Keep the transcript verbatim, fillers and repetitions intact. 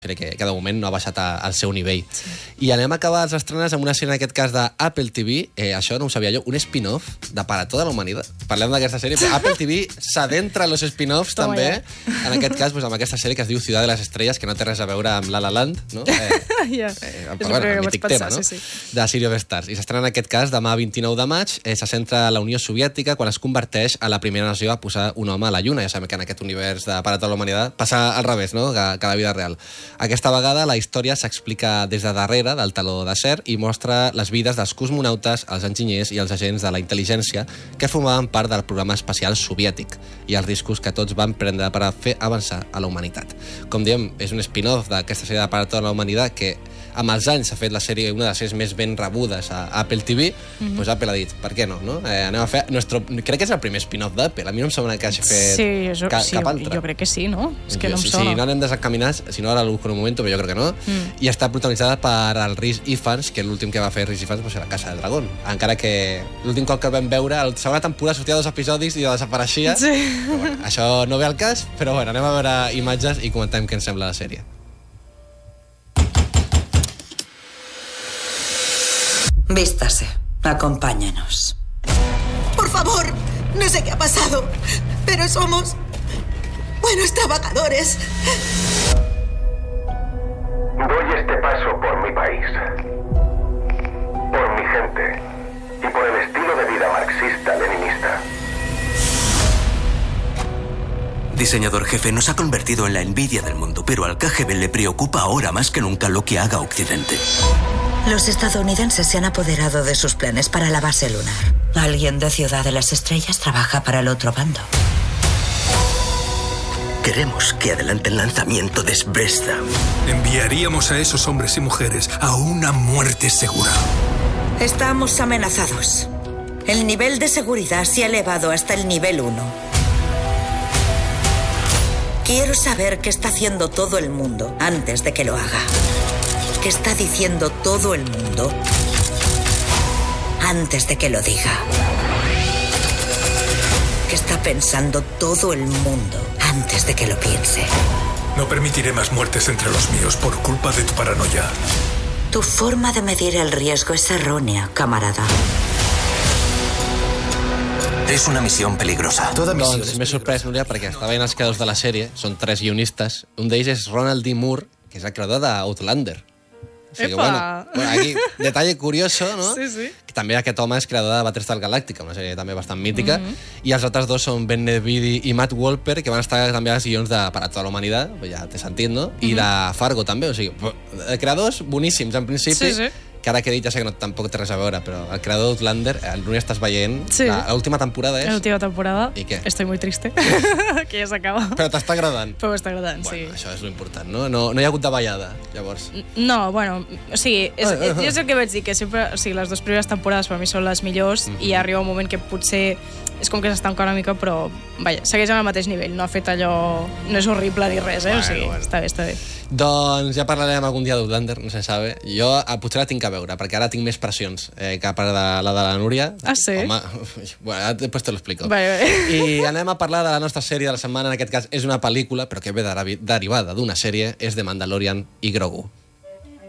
que, que de moment no ha baixat a, al seu nivell. Sí. I anem a acabar els estrenes amb una sèrie, en aquest cas, d'Apple T V. Eh, això no ho sabia jo, un spin-off de Para Toda la Humanitat. Parlem d'aquesta sèrie, però Apple T V s'adentra en los spin-offs Toma també. Ja. En aquest cas, doncs, amb aquesta sèrie que es diu Ciudad de las Estrellas, que no té res a veure amb La La Land, no? Eh, ja. eh, però, bueno, el mític tema, no? Sí, sí. De City of Stars. I s'estrena en aquest cas demà vint-i-nou de maig. Eh, se centra a la Unió Soviètica quan es converteix a la primera nació a posar un home a la Lluna. Ja sabem que en aquest univers de Para Toda la Humanitat passa al revés, no? Que, que la vida real. Aquesta vegada la història s'explica des de darrere del taló d'acer i mostra les vides dels cosmonautes, els enginyers i els agents de la intel·ligència que formaven part del programa espacial soviètic i els riscos que tots van prendre per a fer avançar a la humanitat. Com diem, és un spin-off d'aquesta sèrie de Para Toda la Humanitat que amb els anys s'ha fet la sèrie, una de les sèries més ben rebudes a Apple T V, mm-hmm. doncs Apple ha dit, per què no? no? Eh, anem a fer nuestro... Crec que és el primer spin-off d'Apple. A mi no em sembla que hagi fet sí, jo, ca, sí, cap altre. Jo crec que sí, no? És que jo, no em si, sona. Si no anem desencaminats, si no ara l'ho busco en un moment, però jo crec que no. Mm. I està protagonitzada per el Rhys Ifans, que l'últim que va fer Rhys Ifans va ser La Casa del Dragón. Encara que l'últim cop que el vam veure, a la segona temporada sortia dos episodis i desapareixia. Sí. Però, bueno, això no ve al cas, però bueno, anem a veure imatges i comentem què ens sembla la sèrie. Vístase, acompáñanos. Por favor, no sé qué ha pasado, pero somos buenos trabajadores. Doy este paso por mi país, por mi gente y por el estilo de vida marxista-leninista. Diseñador jefe, nos ha convertido en la envidia del mundo, pero al K G B le preocupa ahora más que nunca lo que haga Occidente. Los estadounidenses se han apoderado de sus planes para la base lunar. Alguien de Ciudad de las Estrellas trabaja para el otro bando. Queremos que adelante el lanzamiento de Zvezda. Enviaríamos a esos hombres y mujeres a una muerte segura. Estamos amenazados. El nivel de seguridad se ha elevado hasta el nivel uno. Quiero saber qué está haciendo todo el mundo antes de que lo haga. ¿Qué está diciendo todo el mundo antes de que lo diga? ¿Qué está pensando todo el mundo antes de que lo piense? No permitiré más muertes entre los míos por culpa de tu paranoia. Tu forma de medir el riesgo es errónea, camarada. És una missió peligrosa. Tota missió doncs m'he sorprès, Núria, perquè estava veient els creadors de la sèrie, són tres guionistes. Un d'ells és Ronald D. Moore, que és el creador d'Outlander. O sigui, Epa! Bueno, bueno, aquí, detall curioso, no? Sí, sí. Que també aquest home és creador de Battlestar Galàctica, una sèrie també bastant mítica, Mm-hmm. i els altres dos són Ben Nevidi i Matt Wolper, que van estar també als guions de Para Toda la Humanitat, ja té sentit, no? I de Fargo també, o sigui, creadors boníssims en principi, Sí, sí. que ara que he dit ja sé que no, tampoc té res a veure, però el creador d'Outlander, el Núria estàs veient, Sí. l'última temporada és... L'última temporada. I què? Estoy muy triste. que ja s'acaba. Però t'està agradant. Però m'està agradant, Bueno, sí. això és l'important, no? no? No hi ha hagut davallada, llavors. No, bueno, o sigui, és, és, és el que vaig dir, que sempre, o sigui, les dues primeres temporades per mi són les millors mm-hmm. i arriba un moment que potser és com que s'estanca una mica, però vaja, segueix al mateix nivell, no ha fet allò... No és horrible ni res, eh? Bueno, o sigui, bueno. Està bé, està bé. Doncs ja parlarem algun dia d'Outlander, no se sabe. Jo eh, potser la tinc a veure, perquè ara tinc més pressions eh, que a part de la de la Núria. Ah, sí? Home, bueno, després te lo explico. Vale, vale. I anem a parlar de la nostra sèrie de la setmana, en aquest cas és una pel·lícula, però que ve derivada d'una sèrie, és The Mandalorian i Grogu.